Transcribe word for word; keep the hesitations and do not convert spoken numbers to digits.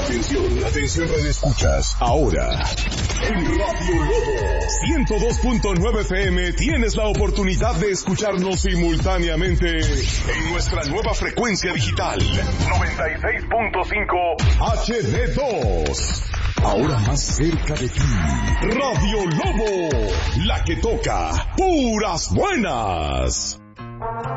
Atención, atención, radio escuchas. Ahora, en Radio Lobo ciento dos punto nueve F M tienes la oportunidad de escucharnos simultáneamente en nuestra nueva frecuencia digital noventa y seis punto cinco H D dos. Ahora más cerca de ti, Radio Lobo, la que toca puras buenas.